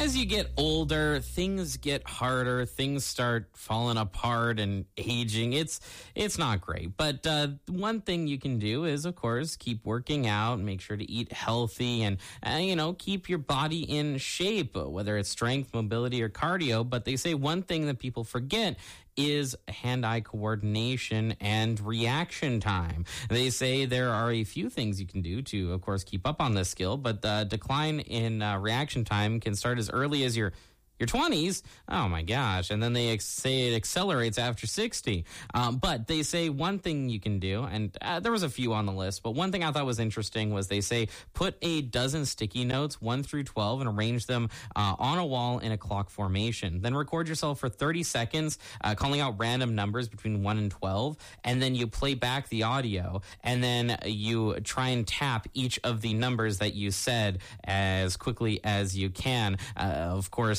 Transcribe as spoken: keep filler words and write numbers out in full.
as you get older, things get harder. Things start falling apart and aging. It's it's not great. But uh, one thing you can do is, of course, keep working out, make sure to eat healthy, and, uh, you know, keep your body in shape, whether it's strength, mobility, or cardio. But they say one thing that people forget is hand-eye coordination and reaction time. They say there are a few things you can do to, of course, keep up on this skill, but the decline in uh, reaction time can start as early as your your twenties. Oh my gosh. And then they ex- say it accelerates after sixty. Um, but they say one thing you can do, and uh, there was a few on the list, but one thing I thought was interesting was they say put a dozen sticky notes, one through twelve, and arrange them uh, on a wall in a clock formation. Then record yourself for thirty seconds, uh, calling out random numbers between one and twelve, and then you play back the audio, and then you try and tap each of the numbers that you said as quickly as you can. Uh, of course,